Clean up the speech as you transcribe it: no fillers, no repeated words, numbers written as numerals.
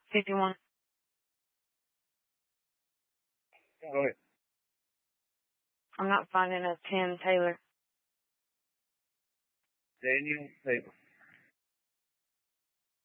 51. Go ahead. I'm not finding a Tim Taylor. Daniel Taylor.